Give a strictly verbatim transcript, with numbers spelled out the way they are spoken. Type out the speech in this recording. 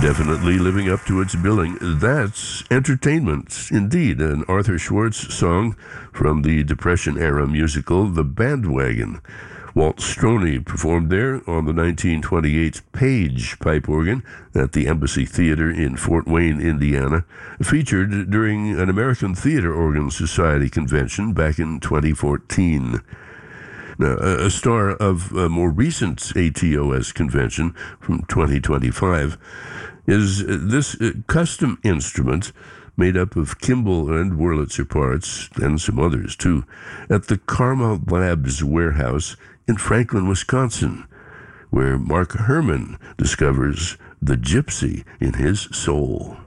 Definitely living up to its billing. That's entertainment, indeed. An Arthur Schwartz song from the Depression-era musical The Bandwagon. Walt Stroney performed there on the nineteen twenty-eight Page pipe organ at the Embassy Theater in Fort Wayne, Indiana, featured during an American Theater Organ Society convention back in twenty fourteen. Now, a star of a more recent A T O S convention from twenty twenty-five is this custom instrument made up of Kimball and Wurlitzer parts, and some others too, at the Karma Labs warehouse in Franklin, Wisconsin, where Mark Herman discovers the gypsy in his soul.